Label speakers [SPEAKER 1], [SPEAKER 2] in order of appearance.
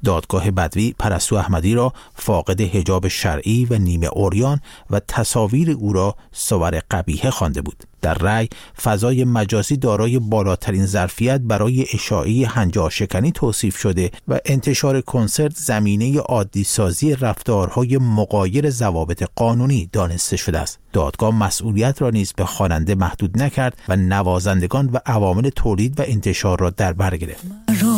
[SPEAKER 1] دادگاه بدوی پرستو احمدی را فاقد حجاب شرعی و نیمه عریان و تصاویر او را صور قبیحه خوانده بود. در رأی فضای مجازی دارای بالاترین ظرفیت برای اشاعه هنجارشکنی توصیف شده و انتشار کنسرت زمینه عادی سازی رفتارهای مغایر ضوابط قانونی دانسته شده است. دادگاه مسئولیت را نیز به خواننده محدود نکرد و نوازندگان و عوامل تولید و انتشار را در بر گرفت.